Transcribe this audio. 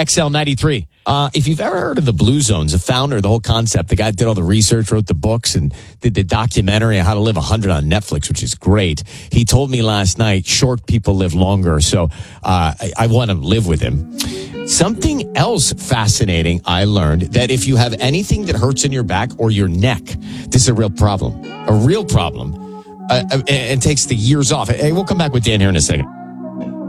XL93. If you've ever heard of the Blue Zones, the founder, the whole concept, the guy did all the research, wrote the books, and did the documentary on How to Live 100 on Netflix, which is great. He told me last night, short people live longer, so I want to live with him. Something else fascinating I learned, that if you have anything that hurts in your back or your neck, this is a real problem. A real problem. And takes the years off. Hey, we'll come back with Dan here in a second.